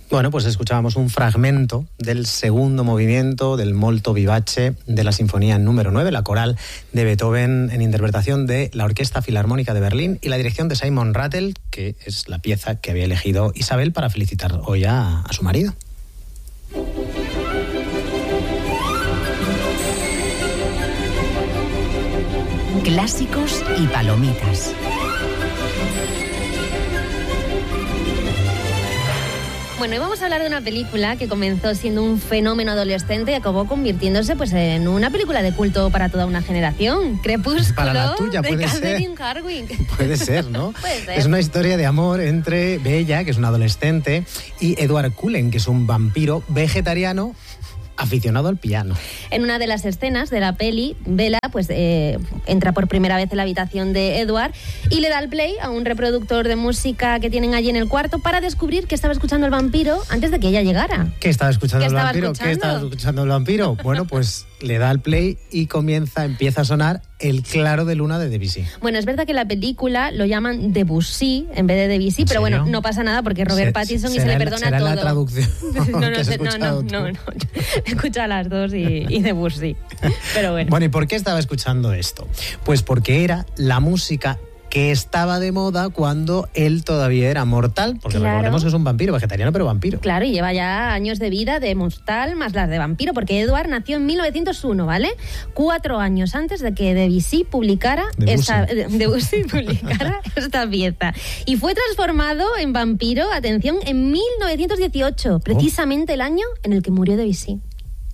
Bueno, pues escuchábamos un fragmento del segundo movimiento del Molto Vivace de la Sinfonía número 9, la coral de Beethoven, en interpretación de la Orquesta Filarmónica de Berlín y la dirección de Simon Rattle, que es la pieza que había elegido Isabel para felicitar hoy a su marido. Clásicos y palomitas. Bueno, y vamos a hablar de una película que comenzó siendo un fenómeno adolescente y acabó convirtiéndose pues en una película de culto para toda una generación. Crepúsculo, para la tuya, de puede Catherine ser. Hardwicke. Puede ser, ¿no? Puede ser. Es una historia de amor entre Bella, que es una adolescente, y Edward Cullen, que es un vampiro vegetariano aficionado al piano. En una de las escenas de la peli, Bella pues entra por primera vez en la habitación de Edward y le da el play a un reproductor de música que tienen allí en el cuarto para descubrir que estaba escuchando el vampiro antes de que ella llegara. ¿Qué estaba escuchando el vampiro? escuchando? ¿Qué estaba escuchando el vampiro? Bueno, pues le da el play y empieza a sonar El claro de luna de Debussy. Bueno, es verdad que en la película lo llaman Debussy en vez de Debussy, pero bueno, no pasa nada porque Robert Pattinson y se le perdona será todo. La traducción no. Escucha las dos y Debussy. Pero bueno. Bueno, ¿y por qué estaba escuchando esto? Pues porque era la música que estaba de moda cuando él todavía era mortal, porque claro, recordemos que es un vampiro, vegetariano pero vampiro. Claro, y lleva ya años de vida de mortal más las de vampiro, porque Edward nació en 1901, ¿vale? 4 años antes de que Debussy publicara esta pieza. Y fue transformado en vampiro, atención, en 1918, precisamente el año en el que murió Debussy.